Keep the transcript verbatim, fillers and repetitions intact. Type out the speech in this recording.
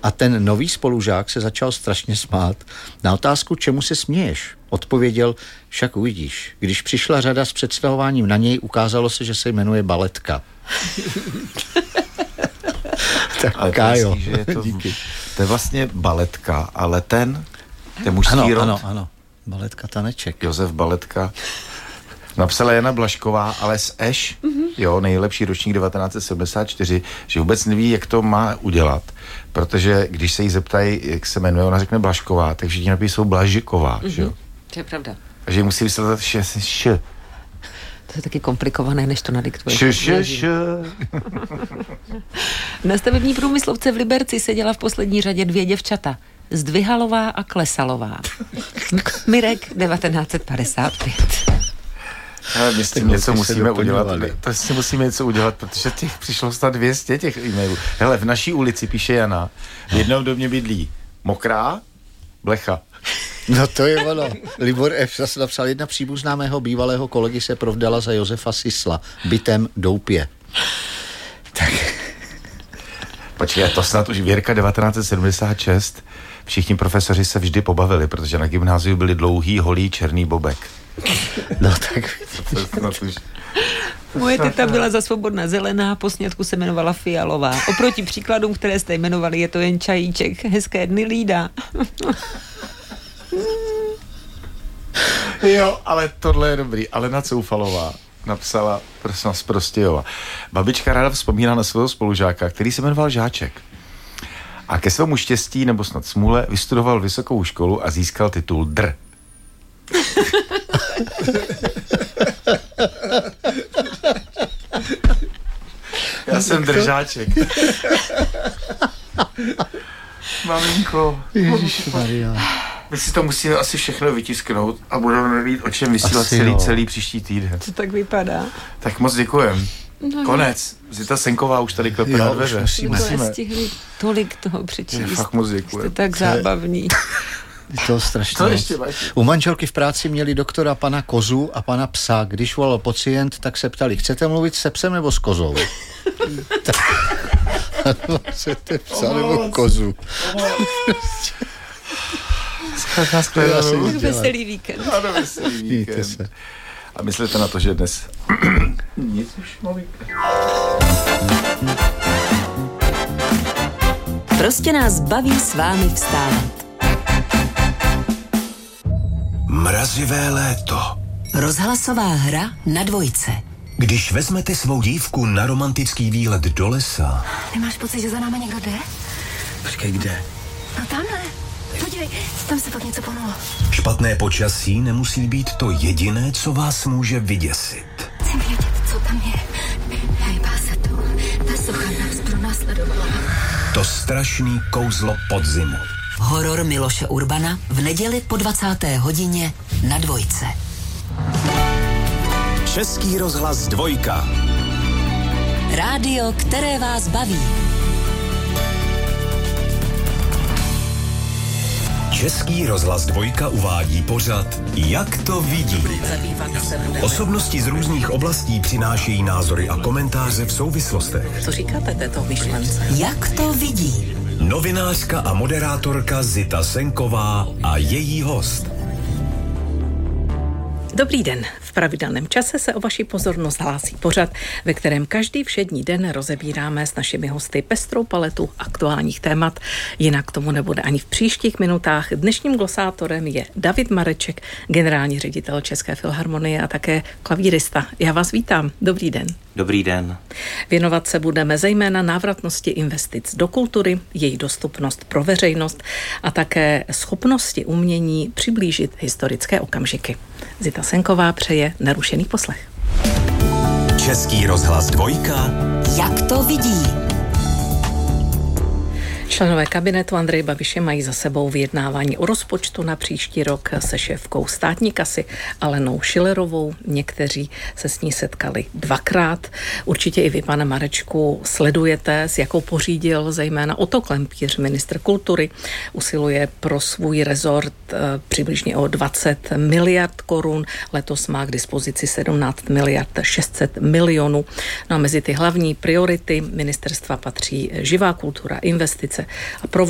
A ten nový spolužák se začal strašně smát. Na otázku, čemu se směješ, odpověděl, však uvidíš. Když přišla řada s představováním na něj, ukázalo se, že se jmenuje Baletka. Tak ale Kájo, myslí, že je to, to je vlastně Baletka, ale ten, ten mužský ano, rod. Ano, ano, Baletka Taneček. Josef Baletka. Napsala Jana Blašková, ale s Eš, mm-hmm. jo, nejlepší ročník devatenáct set sedmdesát čtyři, že vůbec neví, jak to má udělat, protože když se jí zeptají, jak se jmenuje, ona řekne Blašková, takže ti napíšou Blažiková, mm-hmm. že jo. To je pravda. Takže musí vysvětlit š, š. To je taky komplikované, než to nadiktuješ. Š, š, š. Na stavební průmyslovce v Liberci seděla v poslední řadě dvě děvčata. Zdvihalová a Klesalová. Mirek devatenáct set padesát pět. Ale my s tím něco musíme udělat. To si musíme něco udělat, protože těch přišlo snad dvě stě těch e-mailů. Hele, v naší ulici, píše Jana, jednou do mě bydlí Mokrá, Blecha. No to je ono. Libor F. zase napsal, jedna příbuzná mého bývalého kolegy se provdala za Josefa Sisla bytem Doupě. Tak. Počkej, to snad už Věrka devatenáct set sedmdesát šest. Všichni profesoři se vždy pobavili, protože na gymnáziu byli dlouhý, holý, černý bobek. No tak. Moje teta byla za svobodná zelená, po sňatku se jmenovala Fialová. Oproti příkladům, které jste jmenovali, je to jen čajíček. Hezké dny, Lída. Jo, ale tohle je dobrý. Alena Coufalová napsala, prosím vás, Prostějova. Babička ráda vzpomíná na svého spolužáka, který se jmenoval Žáček. A ke svému štěstí, nebo snad smůle, vystudoval vysokou školu a získal titul Dr. Já jsem Držáček. Maminko. Ježišmarja. My si to musíme asi všechno vytisknout a budeme mít o čem vysílat asi celý, jo. celý příští týden. To tak vypadá. Tak moc děkujem. No, konec. Zita Senková už tady klepe na dveře. Musíme. musíme. Stihli tolik toho přečíst. Fakt moc děkujem. Jste tak zábavní. Je to strašně. To ještě máš. U manželky v práci měli doktora pana kozu a pana psa. Když volal pacient, tak se ptali, chcete mluvit se psem nebo s kozou? Ano, chcete psa nebo kozu? Veselý víkend. Ano, veselý víkend. A myslíte na to, že dnes nic už mluví. Prostě nás baví s vámi vstávat. Mrazivé léto. Rozhlasová hra na dvojce. Když vezmete svou dívku na romantický výlet do lesa... Nemáš pocit, že za náma někdo jde? Počkej, kde? No tamhle. Podívej, tam se pak něco pohnulo. Špatné počasí nemusí být to jediné, co vás může vyděsit. Chci vědět, co tam je. Hejbá se to. Ta socha nás pronásledovala. To strašný kouzlo podzimu. Horor Miloše Urbana v neděli po dvacáté hodině na dvojce. Český rozhlas dvojka. Rádio, které vás baví. Český rozhlas dvojka uvádí pořad Jak to vidí. Osobnosti z různých oblastí přinášejí názory a komentáře v souvislostech. Co říkáte této myšlence? Jak to vidí. Novinářka a moderátorka Zita Senková a její host. Dobrý den. V pravidelném čase se o vaši pozornost hlásí pořad, ve kterém každý všední den rozebíráme s našimi hosty pestrou paletu aktuálních témat. Jinak tomu nebude ani v příštích minutách. Dnešním glosátorem je David Mareček, generální ředitel České filharmonie a také klavírista. Já vás vítám. Dobrý den. Dobrý den. Věnovat se budeme zejména návratnosti investic do kultury, její dostupnost pro veřejnost a také schopnosti umění přiblížit historické okamžiky. Zita Senková přeje nerušený poslech. Český rozhlas dvojka. Jak to vidí. Členové kabinetu Andreje Babiše mají za sebou vyjednávání o rozpočtu na příští rok se šéfkou státní kasy Alenou Schillerovou. Někteří se s ní setkali dvakrát. Určitě i vy, pane Marečku, sledujete, s jakou pořídil zejména Otto Klempíř, ministr kultury. Usiluje pro svůj rezort přibližně o dvacet miliard korun. Letos má k dispozici sedmnáct miliard šest set milionů. No a mezi ty hlavní priority ministerstva patří živá kultura, investice a provoz